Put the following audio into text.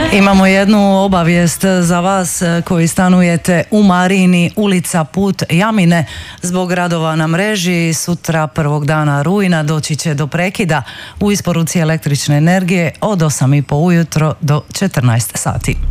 Imamo jednu obavijest za vas koji stanujete u Marini, ulica Put Jamine. Zbog radova na mreži sutra prvog dana rujna doći će do prekida u isporuci električne energije od 8:30 ujutro do 14 sati.